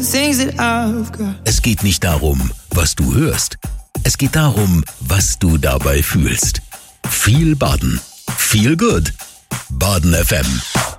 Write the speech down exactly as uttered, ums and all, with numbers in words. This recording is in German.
things that I've got. Es geht nicht darum, was du hörst. Es geht darum, was du dabei fühlst. Viel Baden. Feel good. Baden F M.